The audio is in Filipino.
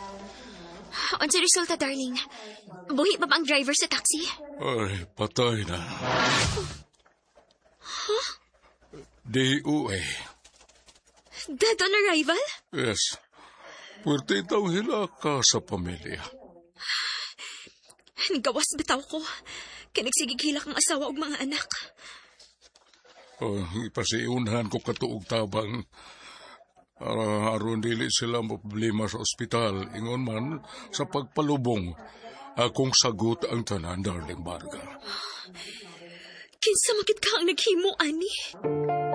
Unsa resulta, darling? Buhi pa ba ang driver sa taxi? Ay, patay na. D.U. Dead on arrival? Yes. Pwerte daw hilaka sa pamilya. Gawas bitaw ko. Kinagsigig hilak ang asawa ug mga anak. Ipasiunahan ko katuog tabang. Aron dili sila problema sa ospital. Ingon man sa pagpalubong. Akong sagot ang tanan, darling Marga. Kinsa makit ka ang naghimo, ani?